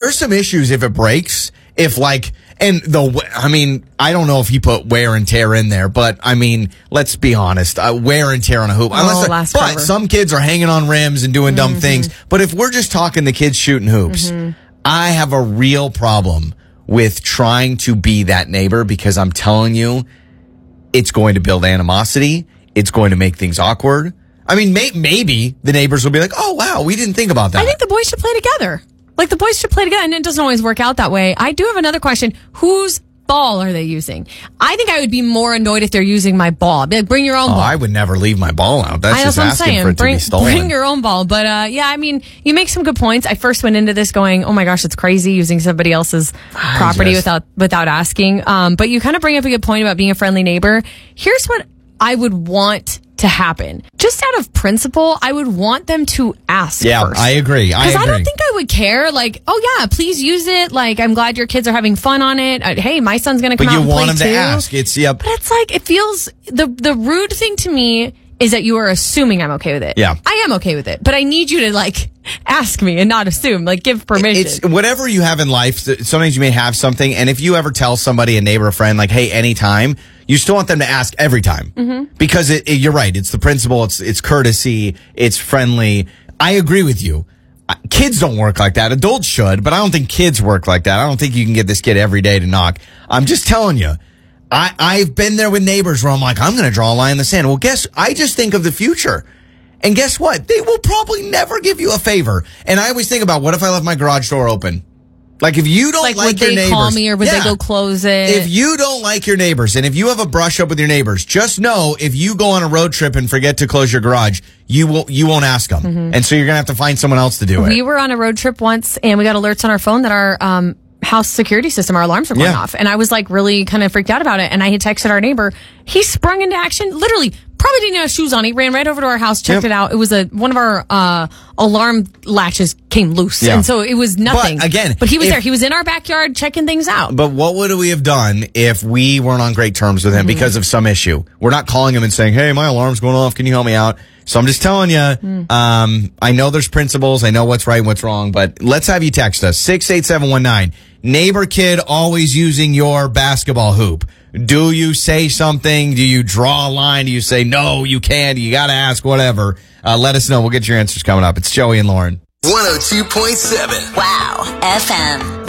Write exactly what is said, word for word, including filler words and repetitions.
there's some issues if it breaks. If like, and the, I mean, I don't know if he put wear and tear in there, but I mean, let's be honest, uh, wear and tear on a hoop. Oh, Unless, lasts but forever. some kids are hanging on rims and doing dumb Mm-hmm. things. But if we're just talking the kids shooting hoops, Mm-hmm. I have a real problem with trying to be that neighbor because I'm telling you, it's going to build animosity. It's going to make things awkward. I mean, may, maybe the neighbors will be like, oh, wow, we didn't think about that. I think the boys should play together. Like, the boys should play together, and it doesn't always work out that way. I do have another question. Whose ball are they using? I think I would be more annoyed if they're using my ball. Be like, bring your own oh, ball. I would never leave my ball out. That's I know just what I'm asking saying. for it Bring, to be stolen. bring your own ball. But, uh, yeah, I mean, you make some good points. I first went into this going, oh my gosh, it's crazy using somebody else's property just- without, without asking. Um, but you kind of bring up a good point about being a friendly neighbor. Here's what I would want to happen. Just out of principle, I would want them to ask yeah, first. I agree. I Because agree. I don't think I would care. Like, oh yeah, please use it. Like, I'm glad your kids are having fun on it. Uh, hey, my son's going to come but out you and want play them too. to ask. It's, yep. But it's like, it feels, the the rude thing to me is that you are assuming I'm okay with it. Yeah. I am okay with it. But I need you to, like, ask me and not assume. Like, give permission. It's whatever you have in life. Sometimes you may have something, and if you ever tell somebody, a neighbor, a friend, like, "Hey, anytime," you still want them to ask every time Mm-hmm. because it, it, you're right. It's the principle. It's it's courtesy. It's friendly. I agree with you. Uh, Kids don't work like that. Adults should, but I don't think kids work like that. I don't think you can get this kid every day to knock. I'm just telling you. I, I've been there with neighbors where I'm like, I'm going to draw a line in the sand. Well, guess, I just think of the future. And guess what? They will probably never give you a favor. And I always think about, what if I left my garage door open? Like, if you don't like, like, would your they neighbors. call me or would Yeah. they go close it? If you don't like your neighbors and if you have a brush up with your neighbors, just know if you go on a road trip and forget to close your garage, you will, you won't ask them. Mm-hmm. And so you're going to have to find someone else to do it. We were on a road trip once and we got alerts on our phone that our um, house security system, our alarms were going Yeah. off. And I was like really kind of freaked out about it. And I had texted our neighbor. He sprung into action, literally, probably didn't have shoes on. He ran right over to our house, checked Yep. it out. It was a, one of our uh, alarm latches came loose. Yeah. And so it was nothing. But again, but he was if- there. He was in our backyard checking things out. But what would we have done if we weren't on great terms with him Mm-hmm. because of some issue? We're not calling him and saying, hey, my alarm's going off. Can you help me out? So I'm just telling you, Mm. um, I know there's principles. I know what's right and what's wrong, but let's have you text us. six eight seven one nine. Neighbor kid always using your basketball hoop. Do you say something? Do you draw a line? Do you say, no, you can't? You got to ask, whatever. Uh, let us know. We'll get your answers coming up. It's Joey and Lauren. one oh two point seven. Wow F M.